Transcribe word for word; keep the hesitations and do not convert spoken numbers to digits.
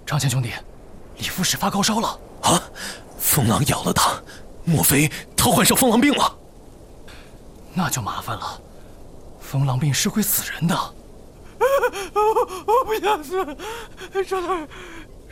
长枪兄弟，李副使发高烧了啊！风狼咬了他，莫非他患上风狼病了？ 那就麻烦了，风狼病是会死人的。 我不想死，长老，